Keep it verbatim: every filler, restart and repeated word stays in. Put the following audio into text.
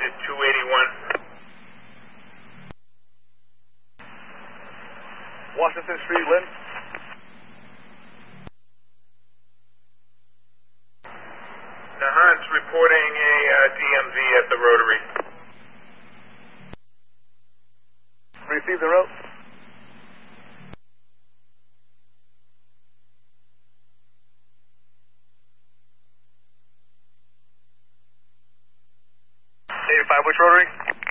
at two eighty-one. Washington Street, Lynn. Nahant's reporting a uh, D M V at the Rotary. Receive the route. eighty-five, which Rotary?